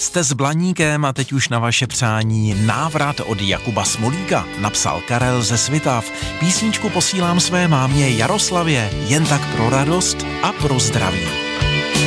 Jste s Blaníkem a teď už na vaše přání návrat od Jakuba Smolíka, napsal Karel ze Svitav. Písničku posílám své mámě Jaroslavě, jen tak pro radost a pro zdraví.